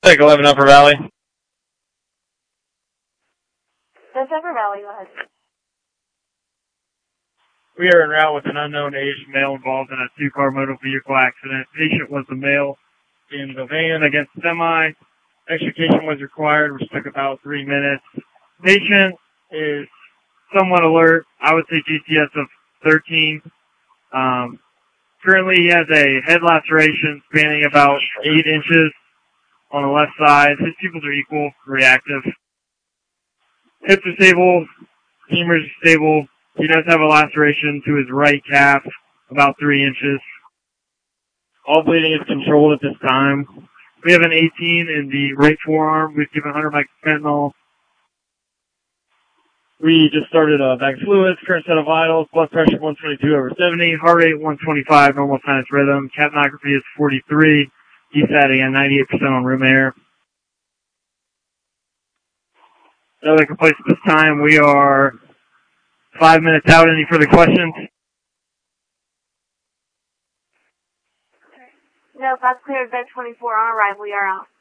Take 11 Upper Valley. That's Upper Valley, go ahead. We are en route with an unknown Asian male involved in a two-car motor vehicle accident. Patient was the male in the van against semi. Extrication was required, which took about 3 minutes. Patient is somewhat alert. I would say GCS of 13. Currently, he has a head laceration spanning about 8 inches on the left side. His pupils are equal, reactive. Hips are stable. Femurs are stable. He does have a laceration to his right calf, about 3 inches. All bleeding is controlled at this time. We have an 18 in the right forearm. We've given 100 micrograms fentanyl. We just started a bag of fluids, current set of vitals, blood pressure 122/70, heart rate 125, normal sinus rhythm, capnography is 43, DSAT again 98% on room air. So they can place at this time. We are 5 minutes out. Any further questions? No, that's cleared. Bed 24 on arrival. We are out.